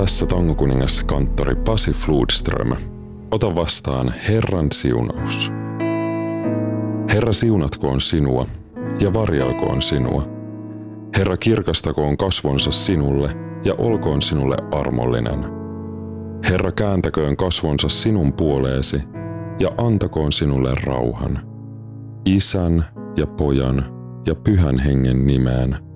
Tässä Tangokuningas kanttori Pasi Flodström. Ota vastaan Herran siunaus. Herra siunatkoon sinua ja varjelkoon sinua. Herra kirkastakoon kasvonsa sinulle ja olkoon sinulle armollinen. Herra kääntäköön kasvonsa sinun puoleesi ja antakoon sinulle rauhan. Isän ja Pojan ja Pyhän Hengen nimeen.